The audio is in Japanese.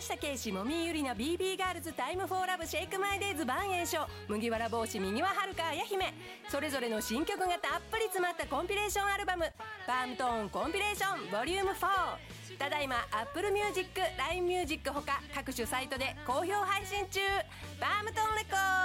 下圭史、もみゆりな、 BB ガールズ、タイムフォーラブ、シェイクマイデイズ、バンエイショ、麦わら帽子、右ははるか、あや姫、それぞれの新曲がたっぷり詰まったコンピレーションアルバム、パームトーンコンピレーションボリューム4、ただいま Apple Music、LINE Music ほか各種サイトで好評配信中。パームトーンレコード。